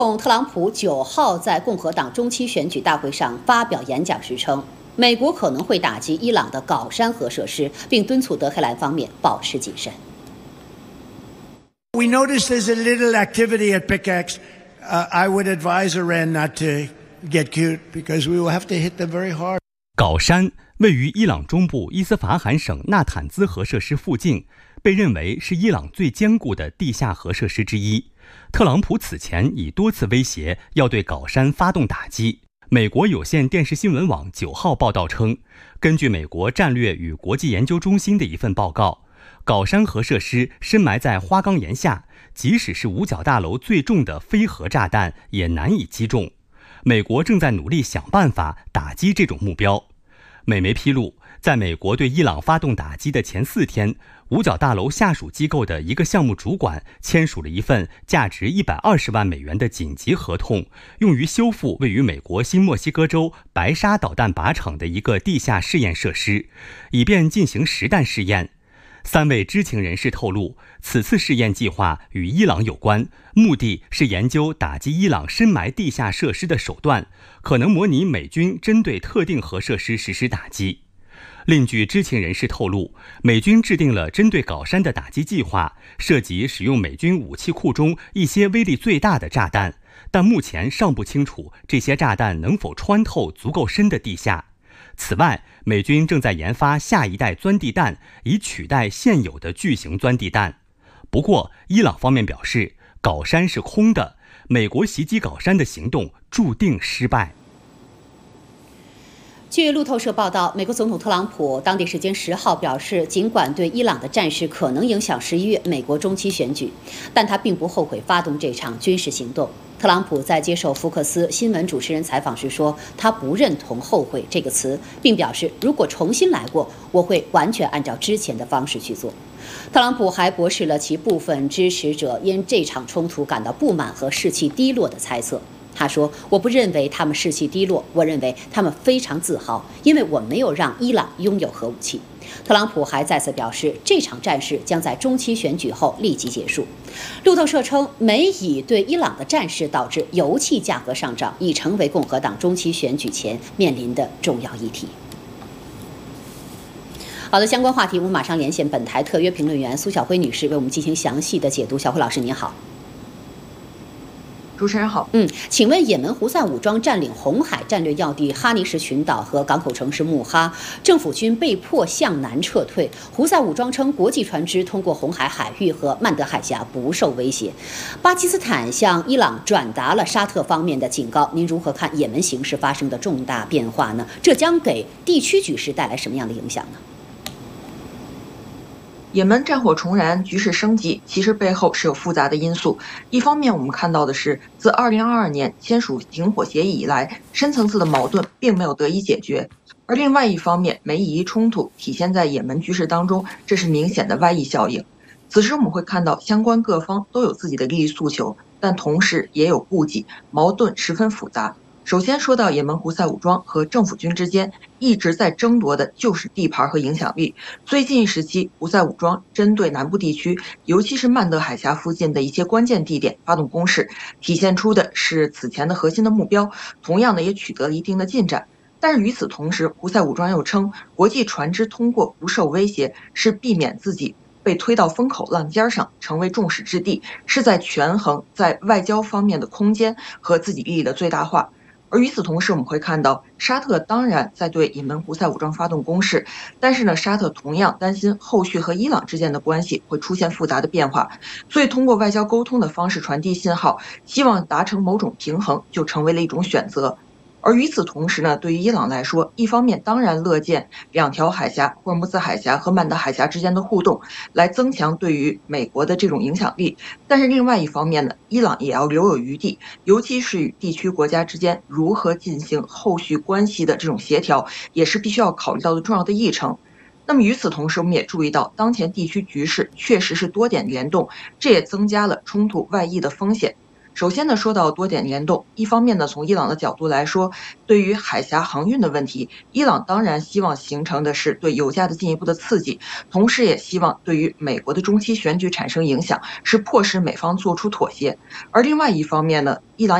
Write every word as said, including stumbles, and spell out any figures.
特朗普九号在共和党中期选举大会上发表演讲时称，美国可能会打击伊朗的镐山核设施，并敦促德黑兰方面保持谨慎。 We noticed there's a little activity at pickaxe. Uh, I would advise Iran not to get cute because we will have to hit them very hard. 镐山位于伊朗中部伊斯法罕省纳坦兹核设施附近，被认为是伊朗最坚固的地下核设施之一。特朗普此前已多次威胁要对镐山发动打击。美国有线电视新闻网九号报道称，根据美国战略与国际研究中心的一份报告，镐山核设施深埋在花岗岩下，即使是五角大楼最重的非核炸弹也难以击中。美国正在努力想办法打击这种目标。美媒披露，在美国对伊朗发动打击的前四天，五角大楼下属机构的一个项目主管签署了一份价值一百二十万美元的紧急合同，用于修复位于美国新墨西哥州白沙导弹靶场的一个地下试验设施，以便进行实弹试验。三位知情人士透露，此次试验计划与伊朗有关，目的是研究打击伊朗深埋地下设施的手段，可能模拟美军针对特定核设施实施打击。另据知情人士透露，美军制定了针对镐山的打击计划，涉及使用美军武器库中一些威力最大的炸弹，但目前尚不清楚这些炸弹能否穿透足够深的地下。此外，美军正在研发下一代钻地弹，以取代现有的巨型钻地弹。不过，伊朗方面表示，镐山是空的，美国袭击镐山的行动注定失败。 据路透社报道，美国总统特朗普当地时间十号表示，尽管对伊朗的战事可能影响十一月美国中期选举，但他并不后悔发动这场军事行动。特朗普在接受福克斯新闻主持人采访时说，他不认同“后悔”这个词，并表示如果重新来过，我会完全按照之前的方式去做。特朗普还驳斥了其部分支持者因这场冲突感到不满和士气低落的猜测。他说，我不认为他们士气低落，我认为他们非常自豪，因为我没有让伊朗拥有核武器。特朗普还再次表示，这场战事将在中期选举后立即结束。路透社称，美以对伊朗的战事导致油气价格上涨，已成为共和党中期选举前面临的重要议题。好的，相关话题我们马上连线本台特约评论员苏晓辉女士，为我们进行详细的解读。小辉老师您好。 主持人好， 嗯，请问也门胡塞武装占领红海战略要地哈尼什群岛和港口城市穆哈，政府军被迫向南撤退。胡塞武装称，国际船只通过红海海域和曼德海峡不受威胁。巴基斯坦向伊朗转达了沙特方面的警告，您如何看也门形势发生的重大变化呢？这将给地区局势带来什么样的影响呢？ 也门战火重燃，局势升级，其实背后是有复杂的因素。一方面，我们看到的是，自二零二二年签署停火协议以来，深层次的矛盾并没有得以解决；而另外一方面，美以伊冲突体现在也门局势当中，这是明显的外溢效应。此时我们会看到，相关各方都有自己的利益诉求，但同时也有顾忌，矛盾十分复杂。首先说到也门胡塞武装和政府军之间一直在争夺的就是地盘和影响力。最近时期，胡塞武装针对南部地区，尤其是曼德海峡附近的一些关键地点发动攻势，体现出的是此前的核心的目标，同样的也取得了一定的进展。但是与此同时，胡塞武装又称，国际船只通过不受威胁，是避免自己被推到风口浪尖上，成为众矢之的，是在权衡在外交方面的空间和自己利益的最大化。而与此同时，我们会看到沙特当然在对也门胡塞武装发动攻势，但是呢，沙特同样担心后续和伊朗之间的关系会出现复杂的变化，所以通过外交沟通的方式传递信号，希望达成某种平衡，就成为了一种选择。而与此同时呢，对于伊朗来说，一方面当然乐见两条海峡，霍尔木兹海峡和曼德海峡之间的互动，来增强对于美国的这种影响力。但是另外一方面呢，伊朗也要留有余地，尤其是与地区国家之间如何进行后续关系的这种协调，也是必须要考虑到的重要的议程。那么与此同时，我们也注意到，当前地区局势确实是多点联动，这也增加了冲突外溢的风险。 首先呢，说到多点联动，一方面呢，从伊朗的角度来说，对于海峡航运的问题，伊朗当然希望形成的是对油价的进一步的刺激，同时也希望对于美国的中期选举产生影响，是迫使美方做出妥协。而另外一方面呢，伊朗